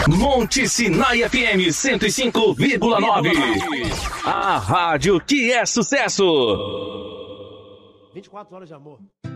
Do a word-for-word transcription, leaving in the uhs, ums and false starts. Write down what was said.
Monte Sinai F M cento e cinco vírgula nove. A rádio que é sucesso. vinte e quatro horas de amor.